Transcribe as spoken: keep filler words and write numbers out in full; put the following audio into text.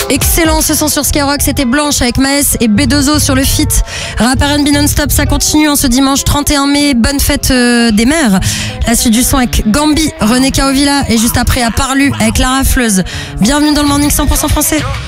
Excellent ce son sur Skyrock, c'était Blanche avec Maes et B deux O sur le feat. Rap R and B non-stop, ça continue en ce dimanche trente et un mai, bonne fête euh, des mères. La suite du son avec Gambi, René Caovilla et juste après à Parlu avec Lara Fleuse. Bienvenue dans le Morning cent pour cent français.